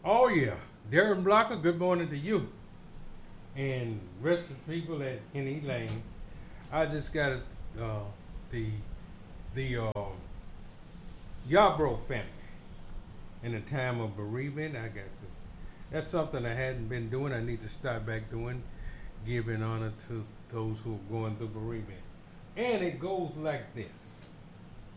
Oh yeah, Darren Blocker. Good morning to you and rest of the people at Henny Lane. I just got the the Yarbrough family in a time of bereavement. I got this. That's something I hadn't been doing. I need to start back doing, giving honor to those who are going through bereavement. And it goes like this.